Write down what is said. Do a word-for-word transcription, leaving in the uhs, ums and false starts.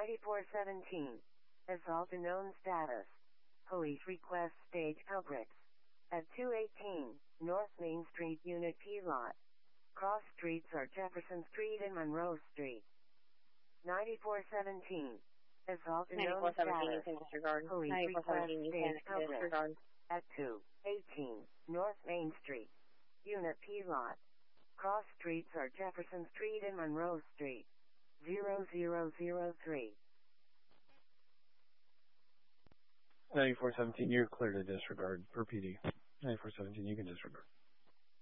ninety-four seventeen. Assault unknown status. Police request stage culprits. At two eighteen, North Main Street, Unit P lot. Cross streets are Jefferson Street and Monroe Street. ninety-four seventeen. Assault unknown status. Police request stage culprits. At two eighteen, North Main Street, Unit P lot. Cross streets are Jefferson Street and Monroe Street. zero zero zero three. ninety-four seventeen, you're clear to disregard per P D. ninety-four seventeen, you can disregard.